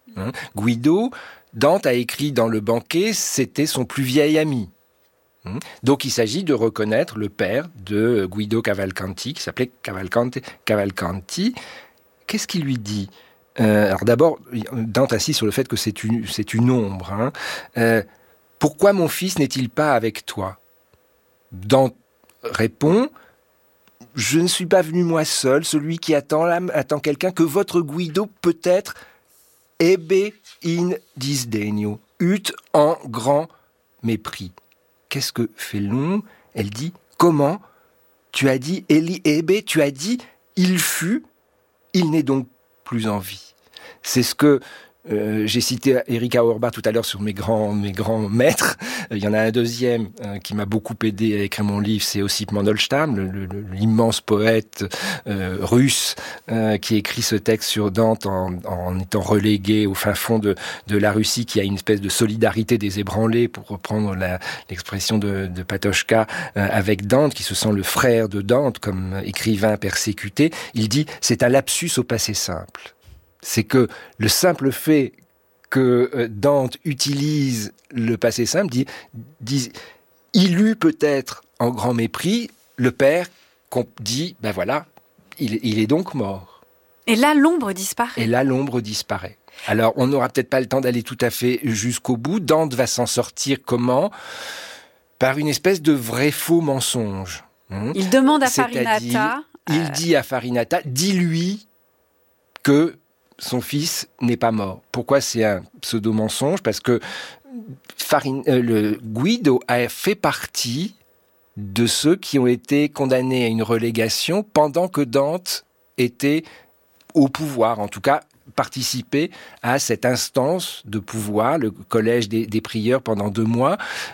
Guido, Dante a écrit dans Le Banquet, c'était son plus vieil ami. Donc il s'agit de reconnaître le père de Guido Cavalcanti, qui s'appelait Cavalcanti. Qu'est-ce qu'il lui dit ? Alors d'abord, Dante insiste sur le fait que c'est une ombre. Pourquoi mon fils n'est-il pas avec toi ? Dante répond, je ne suis pas venu moi seul, celui qui attend quelqu'un que votre Guido peut-être ebbe in disdegno, eut en grand mépris. Qu'est-ce que fait l'ombre ? Elle dit, comment ? Tu as dit, Eli ebbe, tu as dit, il fut, il n'est donc plus en vie. C'est ce que j'ai cité Erika Auerbach tout à l'heure sur mes grands maîtres. Il y en a un deuxième qui m'a beaucoup aidé à écrire mon livre, c'est Ossip Mandelstam, l'immense poète russe qui écrit ce texte sur Dante en étant relégué au fin fond de la Russie, qui a une espèce de solidarité des ébranlés, pour reprendre l'expression de Patochka, avec Dante, qui se sent le frère de Dante comme écrivain persécuté. Il dit, c'est un lapsus au passé simple. C'est que le simple fait que Dante utilise le passé simple dit il eut peut-être en grand mépris le père qu'on dit, ben voilà, il est donc mort. Et là, l'ombre disparaît. Alors, on n'aura peut-être pas le temps d'aller tout à fait jusqu'au bout. Dante va s'en sortir comment ? Par une espèce de vrai-faux mensonge. Il demande à Farinata... Il dit à Farinata, dis-lui que son fils n'est pas mort. Pourquoi c'est un pseudo-mensonge ? Parce que Guido a fait partie de ceux qui ont été condamnés à une relégation pendant que Dante était au pouvoir, en tout cas participait à cette instance de pouvoir, le collège des prieurs pendant 2 mois.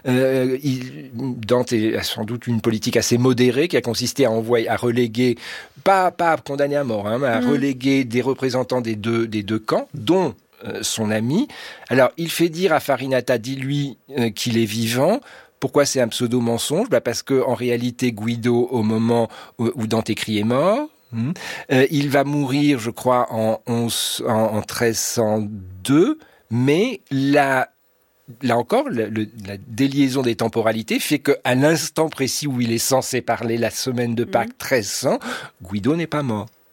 Dante a sans doute une politique assez modérée qui a consisté à reléguer, pas à condamner à mort, mais à reléguer des représentants des deux camps, dont son ami. Alors, il fait dire à Farinata, dis-lui qu'il est vivant. Pourquoi c'est un pseudo-mensonge ? Parce que en réalité, Guido, au moment où Dante écrit, est mort. Il va mourir, je crois, en 1302, mais là encore, la déliaison des temporalités fait qu'à l'instant précis où il est censé parler, la semaine de Pâques 1300, Guido n'est pas mort.